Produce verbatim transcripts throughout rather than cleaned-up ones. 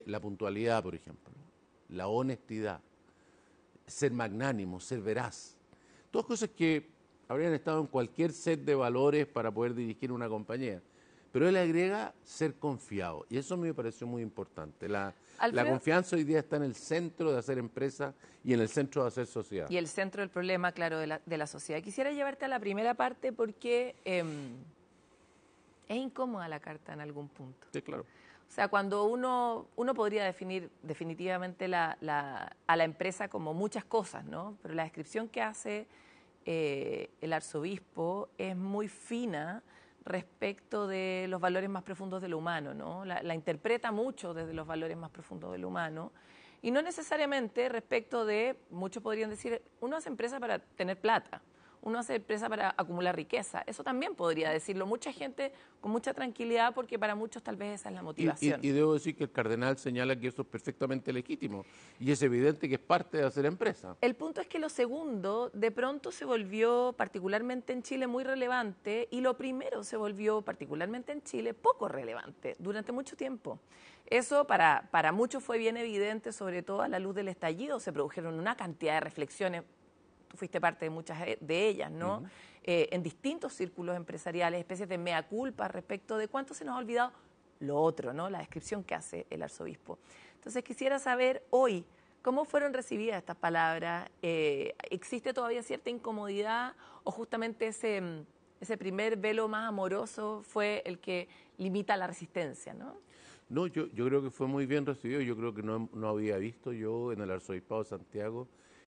La puntualidad, por ejemplo, la honestidad, ser magnánimo, ser veraz. Todas cosas que habrían estado en cualquier set de valores para poder dirigir una compañía. Pero él agrega ser confiado, y eso me pareció muy importante. La, la confianza hoy día está en el centro de hacer empresa y en el centro de hacer sociedad. Y el centro del problema, claro, de la, de la sociedad. Quisiera llevarte a la primera parte porque eh, es incómoda la carta en algún punto. Sí, claro. O sea, cuando uno, uno podría definir definitivamente la, la, a la empresa como muchas cosas, ¿no? Pero la descripción que hace eh, el arzobispo es muy fina respecto de los valores más profundos de lo humano, ¿no? La, la interpreta mucho desde los valores más profundos de lo humano y no necesariamente respecto de, muchos podrían decir, uno hace empresa para tener plata, uno hace empresa para acumular riqueza. Eso también podría decirlo mucha gente con mucha tranquilidad porque para muchos tal vez esa es la motivación. Y, y, y debo decir que el cardenal señala que eso es perfectamente legítimo y es evidente que es parte de hacer empresa. El punto es que lo segundo de pronto se volvió particularmente en Chile muy relevante y lo primero se volvió particularmente en Chile poco relevante durante mucho tiempo. Eso para, para muchos fue bien evidente, sobre todo a la luz del estallido. Se produjeron una cantidad de reflexiones. Tú fuiste parte de muchas de ellas, ¿no? Uh-huh. eh, en distintos círculos empresariales, especies de mea culpa respecto de cuánto se nos ha olvidado lo otro, ¿no? La descripción que hace el arzobispo. Entonces quisiera saber hoy, ¿cómo fueron recibidas estas palabras? Eh, ¿Existe todavía cierta incomodidad o justamente ese, ese primer velo más amoroso fue el que limita la resistencia, ¿no? No, yo, yo creo que fue muy bien recibido. Yo creo que no, no había visto yo en el arzobispado de Santiago.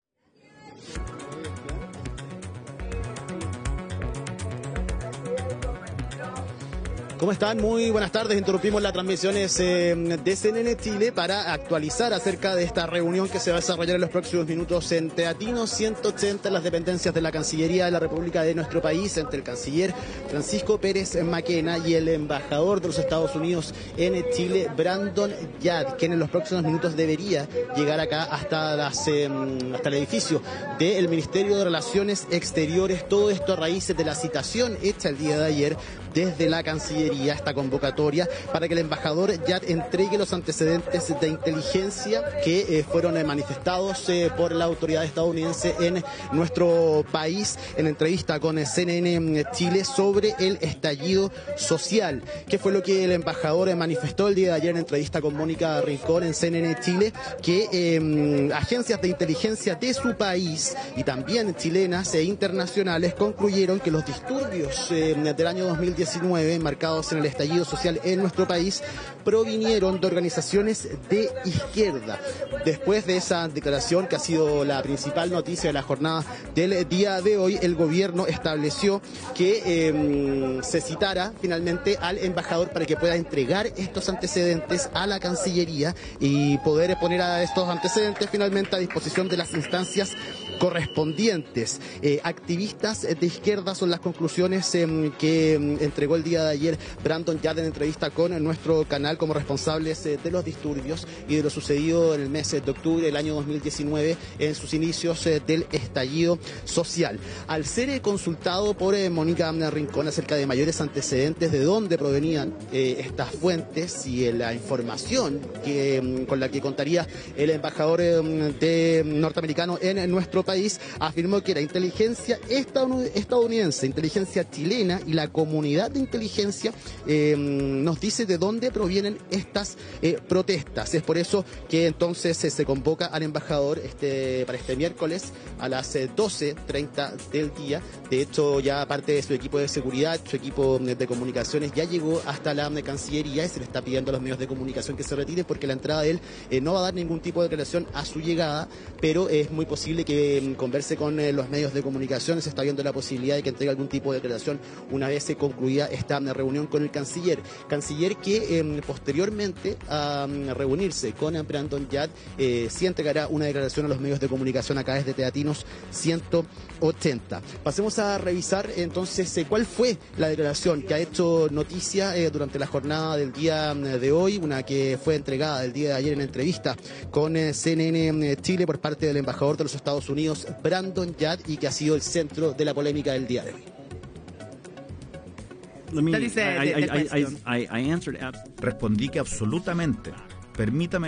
¿Cómo están? Muy buenas tardes. Interrumpimos las transmisiones eh, de C N N Chile para actualizar acerca de esta reunión que se va a desarrollar en los próximos minutos en Teatinos ciento ochenta, en las dependencias de la Cancillería de la República de nuestro país, entre el canciller Francisco Pérez Maquena y el embajador de los Estados Unidos en Chile, Brandon Yad, quien en los próximos minutos debería llegar acá hasta, las, eh, hasta el edificio del Ministerio de Relaciones Exteriores. Todo esto a raíz de la citación hecha el día de ayer desde la Cancillería, esta convocatoria para que el embajador Yad entregue los antecedentes de inteligencia que eh, fueron eh, manifestados eh, por la autoridad estadounidense en nuestro país, en entrevista con C N N Chile sobre el estallido social. ¿Qué fue lo que el embajador eh, manifestó el día de ayer en entrevista con Mónica Rincón en C N N Chile? Que eh, agencias de inteligencia de su país y también chilenas e internacionales concluyeron que los disturbios eh, del año dos mil diecinueve marcados en el estallido social en nuestro país provinieron de organizaciones de izquierda. Después de esa declaración, que ha sido la principal noticia de la jornada del día de hoy, el gobierno estableció que eh, se citara finalmente al embajador para que pueda entregar estos antecedentes a la Cancillería y poder poner a estos antecedentes finalmente a disposición de las instancias correspondientes. Eh, activistas de izquierda son las conclusiones eh, que eh, entregó el día de ayer Brandon Yad en entrevista con nuestro canal como responsables eh, de los disturbios y de lo sucedido en el mes de octubre del año dos mil diecinueve en sus inicios eh, del estallido social. Al ser eh, consultado por eh, Mónica Rincón acerca de mayores antecedentes de dónde provenían eh, estas fuentes y eh, la información que, eh, con la que contaría el embajador eh, de, norteamericano en nuestro país, afirmó que la inteligencia estadounidense, inteligencia chilena y la comunidad de inteligencia eh, nos dice de dónde provienen estas eh, protestas. Es por eso que entonces eh, se convoca al embajador este, para este miércoles a las eh, doce treinta del día. De hecho, ya parte de su equipo de seguridad, su equipo de comunicaciones ya llegó hasta la Cancillería y se le está pidiendo a los medios de comunicación que se retiren porque la entrada de él eh, no va a dar ningún tipo de declaración a su llegada, pero es muy posible que eh, converse con eh, los medios de comunicación. Se está viendo la posibilidad de que entregue algún tipo de declaración una vez se concluida esta reunión con el canciller. Canciller que eh, posteriormente a um, reunirse con Brandon Yad eh, sí entregará una declaración a los medios de comunicación acá desde Teatinos ciento ochenta. Pasemos a revisar entonces eh, cuál fue la declaración que ha hecho noticia eh, durante la jornada del día de hoy, una que fue entregada el día de ayer en entrevista con eh, C N N Chile por parte del embajador de los Estados Unidos, Brandon Yad, y que ha sido el centro de la polémica del día de hoy. Me, I, I, I, I, I answered, respondí que absolutamente. Permítame